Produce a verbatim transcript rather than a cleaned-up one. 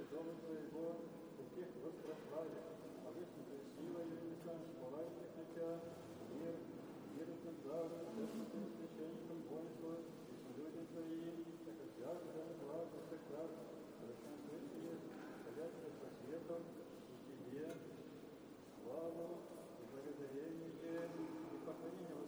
Дома Твоего, у тех воспрослали, а высокой силой и сам сповальных на Тебя, мир, мир и дару, Господи, священникам воинства, и с людям Твоим, так как связано на глазу всегда, совершенно святые, ходящие со светом, и Тебе славу, и благодарение, и поклонение